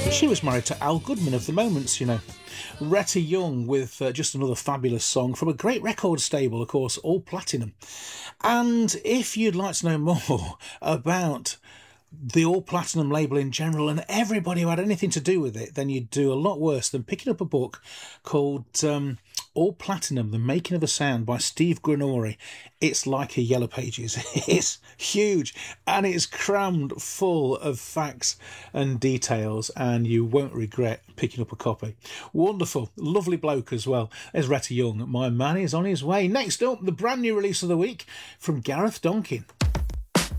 She was married to Al Goodman of The Moments, you know. Retta Young with just another fabulous song from a great record stable, of course, All Platinum. And if you'd like to know more about the All Platinum label in general and everybody who had anything to do with it, then you'd do a lot worse than picking up a book called All Platinum, The Making of a Sound by Steve Granori. It's like a Yellow Pages. It's huge and it's crammed full of facts and details, and you won't regret picking up a copy. Wonderful, lovely bloke as well. There's Retta Young. My man is on his way. Next up, the brand new release of the week from Gareth Donkin.